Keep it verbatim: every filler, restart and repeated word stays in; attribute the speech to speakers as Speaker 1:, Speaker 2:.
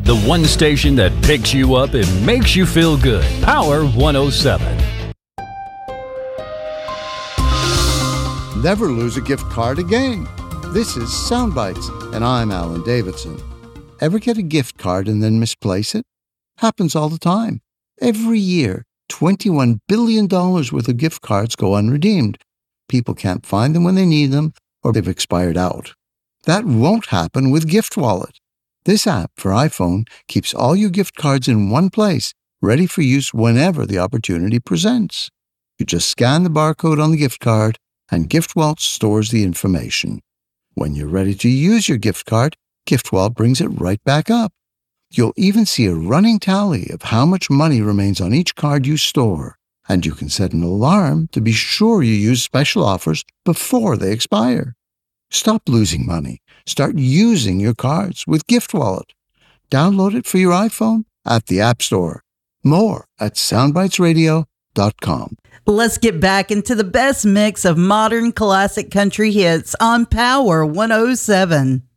Speaker 1: The one station that picks you up and makes you feel good. Power one oh seven.
Speaker 2: Never lose a gift card again. This is Soundbites, and I'm Alan Davidson. Ever get a gift card and then misplace it? Happens all the time. Every year, twenty-one billion dollars worth of gift cards go unredeemed. People can't find them when they need them, or they've expired out. That won't happen with GiftWallet. This app for iPhone keeps all your gift cards in one place, ready for use whenever the opportunity presents. You just scan the barcode on the gift card, and GiftWallet stores the information. When you're ready to use your gift card, GiftWallet brings it right back up. You'll even see a running tally of how much money remains on each card you store, and you can set an alarm to be sure you use special offers before they expire. Stop losing money. Start using your cards with GiftWallet. Download it for your iPhone at the App Store. More at soundbites radio dot com.
Speaker 3: Let's get back into the best mix of modern classic country hits on Power one oh seven.